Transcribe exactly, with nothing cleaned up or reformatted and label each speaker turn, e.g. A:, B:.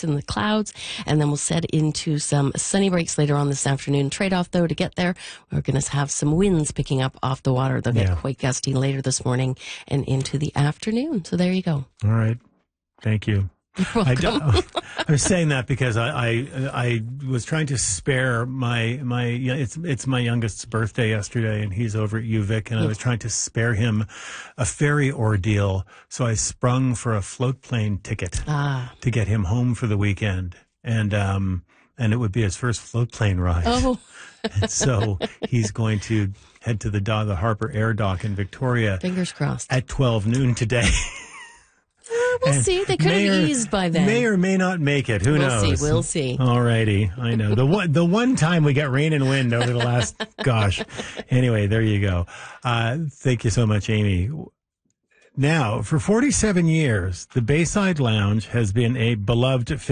A: breaks in the clouds, and then we'll set into some sunny breaks later on this afternoon. Trade-off, though, to get there, we're going to have some winds picking up off the water. They'll get
B: Yeah.
A: quite gusty later this morning and into the afternoon. So there you go.
B: All right. Thank you.
A: You're
B: I,
A: welcome.
B: I was saying that because I, I I was trying to spare my my it's it's my youngest's birthday yesterday, and he's over at U V I C, and I was trying to spare him a ferry ordeal, so I sprung for a float plane ticket
A: Ah.
B: to get him home for the weekend, and um and it would be his first float plane ride.
A: Oh.
B: And so he's going to head to the Do- the Harper Air Dock in Victoria
A: Fingers crossed.
B: at twelve noon today.
A: We'll
B: And
A: see. They could
B: may
A: have
B: or-
A: see by then.
B: May or may not make it. Who
A: We'll
B: knows?
A: see, we'll see.
B: All righty. I know. The one, the one time we got rain and wind over the last, gosh. Anyway, there you go. Uh, thank you so much, Amy. Now, for forty-seven years, the Bayside Lounge has been a beloved